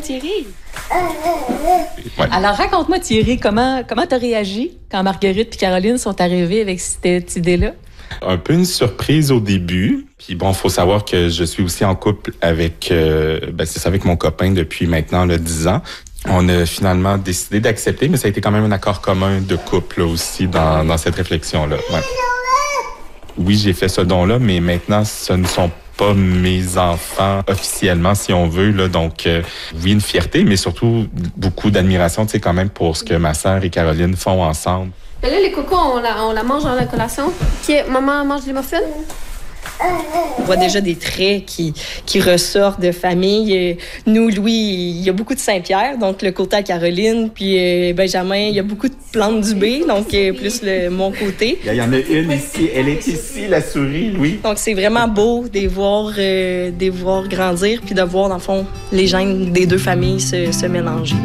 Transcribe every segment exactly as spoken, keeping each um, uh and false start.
Thierry. Ouais. Alors, raconte-moi, Thierry, comment comment t'as réagi quand Marguerite et Caroline sont arrivées avec cette idée-là? Un peu une surprise au début. Puis bon, faut savoir que je suis aussi en couple avec, euh, ben c'est ça, avec mon copain depuis maintenant là, dix ans. On a finalement décidé d'accepter, mais ça a été quand même un accord commun de couple là, aussi dans, dans cette réflexion-là. Ouais. Oui, j'ai fait ce don-là, mais maintenant, ce ne sont pas mes enfants officiellement, si on veut. Là. Donc, euh, oui, une fierté, mais surtout beaucoup d'admiration, tu sais, quand même, pour ce que ma sœur et Caroline font ensemble. Et là, les cocos, on la, on la mange dans la collation. Qui est, maman mange les muffins? On voit déjà des traits qui, qui ressortent de famille. Nous, Louis, il y a beaucoup de Saint-Pierre, donc le côté à Caroline, puis Benjamin, il y a beaucoup de plantes du B, donc plus le, mon côté. Il y en a une ici, elle est ici, la souris, oui. Donc c'est vraiment beau de les voir, euh, de les voir grandir, puis de voir, dans le fond, les gènes des deux familles se, se mélanger.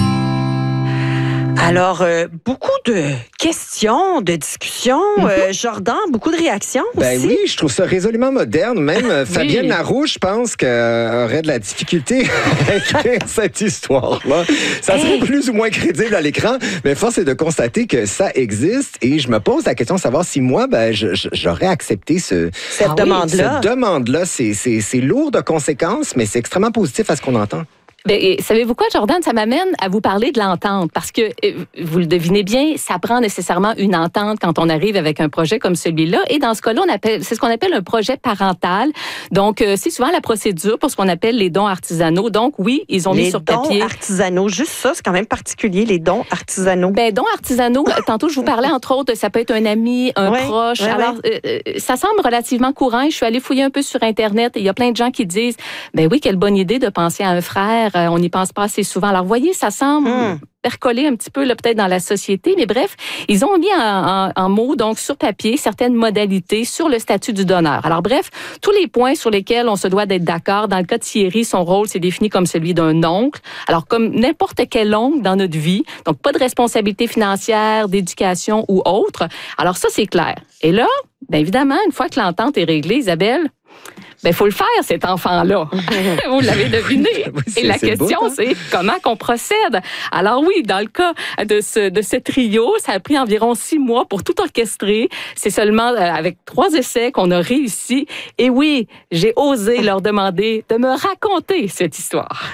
Alors, euh, beaucoup de questions, de discussions. Mm-hmm. Euh, Jordan, beaucoup de réactions ben aussi. Oui, je trouve ça résolument moderne. Même oui. Fabienne Laroux, je pense qu'elle aurait de la difficulté à écrire cette histoire-là. Ça serait hey. plus ou moins crédible à l'écran, mais force est de constater que ça existe. Et je me pose la question de savoir si moi, ben, je, je, j'aurais accepté ce, cette ah, demande-là. Cette demande-là, c'est, c'est, c'est lourd de conséquences, mais c'est extrêmement positif à ce qu'on entend. Bien, savez-vous quoi, Jordan? Ça m'amène à vous parler de l'entente parce que, vous le devinez bien, ça prend nécessairement une entente quand on arrive avec un projet comme celui-là. Et dans ce cas-là, on appelle, c'est ce qu'on appelle un projet parental. Donc, c'est souvent la procédure pour ce qu'on appelle les dons artisanaux. Donc, oui, ils ont les mis sur papier... Les dons artisanaux, juste ça, c'est quand même particulier, les dons artisanaux. Bien, dons artisanaux, tantôt, je vous parlais, entre autres, ça peut être un ami, un ouais, proche. Ouais, Alors, ouais. Euh, ça semble relativement courant. Je suis allée fouiller un peu sur Internet et il y a plein de gens qui disent, ben oui, quelle bonne idée de penser à un frère. On n'y pense pas assez souvent. Alors, vous voyez, ça semble mmh. percoler un petit peu là, peut-être dans la société, mais bref, ils ont mis en, en, en mots, donc sur papier, certaines modalités sur le statut du donneur. Alors, bref, tous les points sur lesquels on se doit d'être d'accord. Dans le cas de Thierry, son rôle, c'est défini comme celui d'un oncle. Alors, comme n'importe quel oncle dans notre vie, donc pas de responsabilité financière, d'éducation ou autre. Alors, ça, c'est clair. Et là, bien évidemment, une fois que l'entente est réglée, Isabelle, ben, il faut le faire, cet enfant-là. Vous l'avez deviné. Oui, et la question, beau, hein? c'est comment qu'on procède. Alors oui, dans le cas de ce, de ce trio, ça a pris environ six mois pour tout orchestrer. C'est seulement euh, avec trois essais qu'on a réussi. Et oui, j'ai osé leur demander de me raconter cette histoire.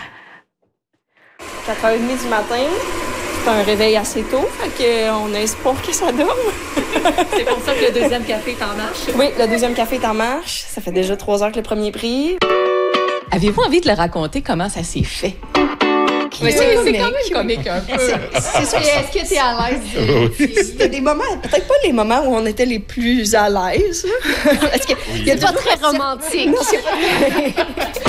quatre heures trente du matin. C'est un réveil assez tôt, fait qu'on a espoir que ça dorme. C'est pour ça que le deuxième café est en marche? Oui, le deuxième café est en marche. Ça fait déjà trois heures que le premier prie. Avez-vous envie de le raconter, comment ça s'est fait? Oui, c'est, c'est quand même comique un peu. C'est, c'est sûr. Est-ce que tu es à l'aise? C'était des moments, peut-être pas les moments où on était les plus à l'aise. Est-ce que, oui. C'est pas très romantique. Non, c'est pas...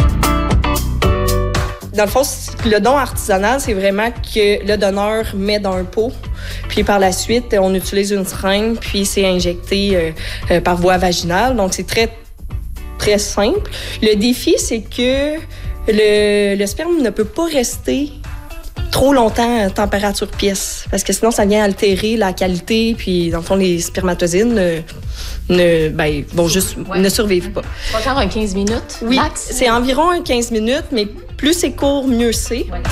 Dans le fond, le don artisanal, c'est vraiment que le donneur met dans un pot, puis par la suite, on utilise une seringue, puis c'est injecté euh, euh, par voie vaginale. Donc, c'est très, très simple. Le défi, c'est que le, le sperme ne peut pas rester trop longtemps à température pièce, parce que sinon, ça vient altérer la qualité, puis dans le fond, les spermatozoïdes ne, ne, ben, vont juste, ouais. ne survivent pas. Pas genre un quinze minutes? Oui, max? C'est environ un quinze minutes, mais plus c'est court, mieux c'est. Ouais.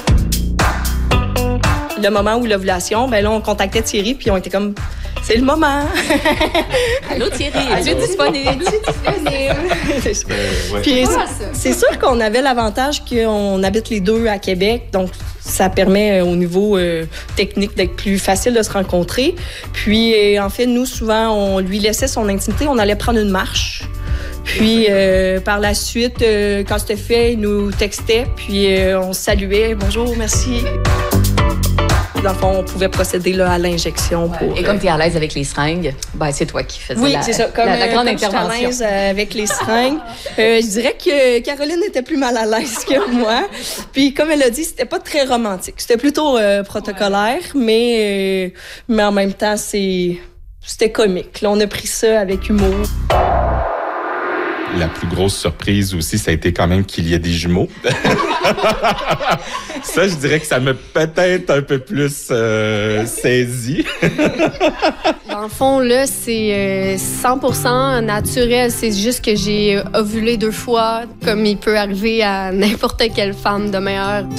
Le moment où l'ovulation, ben là, on contactait Thierry, puis on était comme, c'est le moment. Allô Thierry, es-tu disponible? Es-tu disponible? euh, puis c'est sûr qu'on avait l'avantage qu'on habite les deux à Québec, donc ça permet au niveau euh, technique d'être plus facile de se rencontrer. Puis euh, en fait, nous, souvent, on lui laissait son intimité, on allait prendre une marche. Puis, euh, par la suite, euh, quand c'était fait, il nous textait, puis euh, on se saluait. Bonjour, merci. Dans le fond, on pouvait procéder là, à l'injection. Ouais. Pour, Et comme tu es à l'aise avec les seringues, ben, c'est toi qui faisais oui, la, c'est ça. Comme, la, la grande comme intervention. Je suis à l'aise avec les seringues. Euh, je dirais que Caroline était plus mal à l'aise que moi. Puis, comme elle a dit, c'était pas très romantique. C'était plutôt euh, protocolaire, ouais. mais, euh, mais en même temps, c'est, c'était comique. Là, on a pris ça avec humour. La plus grosse surprise aussi, ça a été quand même qu'il y ait des jumeaux. Ça, je dirais que ça m'a peut-être un peu plus euh, saisi. Dans le fond, là, c'est euh, cent pour cent naturel. C'est juste que j'ai ovulé deux fois, comme il peut arriver à n'importe quelle femme de meilleure.